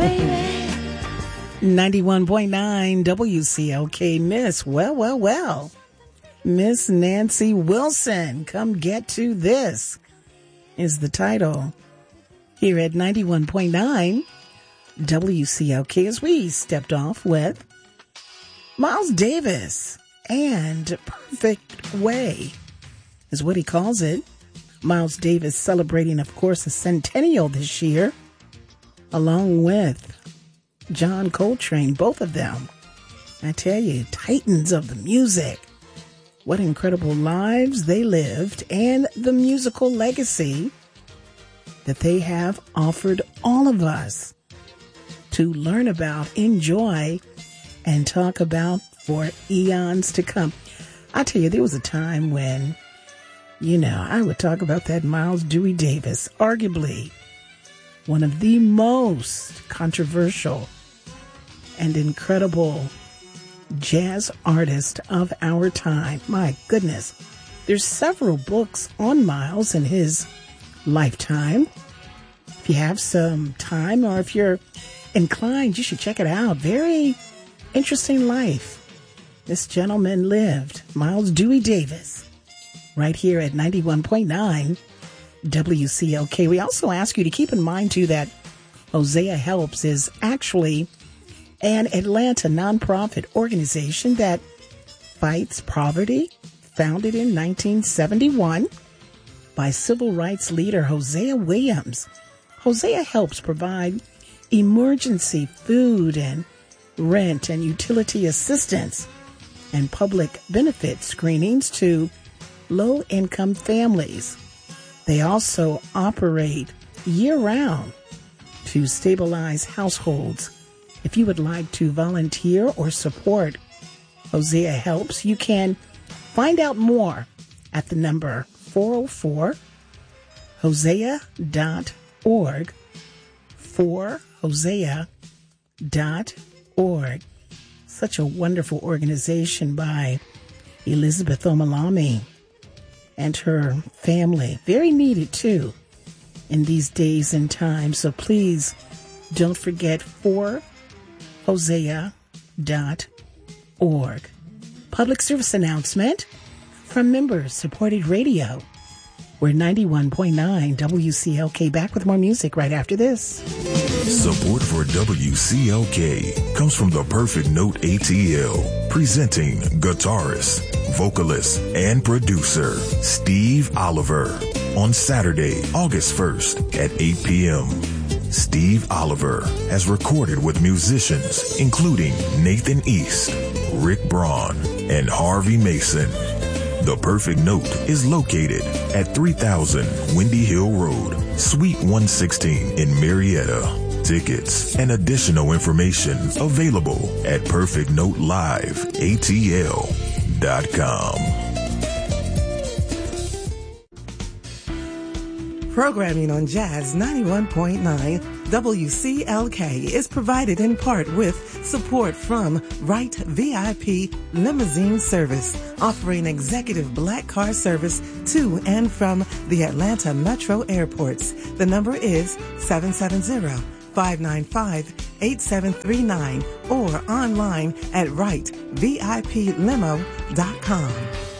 91.9 WCLK. Miss, well. Miss Nancy Wilson, Come Get to This is the title here at 91.9 WCLK as we stepped off with Miles Davis and Perfect Way is what he calls it. Miles Davis celebrating, of course, a centennial this year, along with John Coltrane, both of them. I tell you, titans of the music. What incredible lives they lived and the musical legacy that they have offered all of us to learn about, enjoy, and talk about for eons to come. I tell you, there was a time when, I would talk about that Miles Dewey Davis, arguably one of the most controversial and incredible jazz artists of our time. My goodness. There's several books on Miles and his lifetime. If you have some time or if you're inclined, you should check it out. Very interesting life this gentleman lived. Miles Dewey Davis, right here at 91.9 WCLK. We also ask you to keep in mind, too, that Hosea Helps is actually an Atlanta nonprofit organization that fights poverty, founded in 1971 by civil rights leader Hosea Williams. Hosea Helps provide emergency food and rent and utility assistance and public benefit screenings to low-income families. They also operate year-round to stabilize households. If you would like to volunteer or support Hosea Helps, you can find out more at the number 404hosea.org, 4hosea.org. Such a wonderful organization by Elizabeth Omalami and her family. Very needed, too, in these days and times. So please don't forget 4hosea.org. Public service announcement from Member-Supported Radio. We're 91.9 WCLK. Back with more music right after this. Support for WCLK comes from the Perfect Note ATL, presenting guitarist, vocalist, and producer Steve Oliver on Saturday, August 1st at 8 p.m. Steve Oliver has recorded with musicians including Nathan East, Rick Braun, and Harvey Mason. The Perfect Note is located at 3000 Windy Hill Road, Suite 116 in Marietta. Tickets and additional information available at perfectnote.liveatl.com. Programming on Jazz 91.9 WCLK is provided in part with support from Wright VIP Limousine Service, offering executive black car service to and from the Atlanta Metro airports. The number is 770-595-8739 or online at wrightviplimo.com.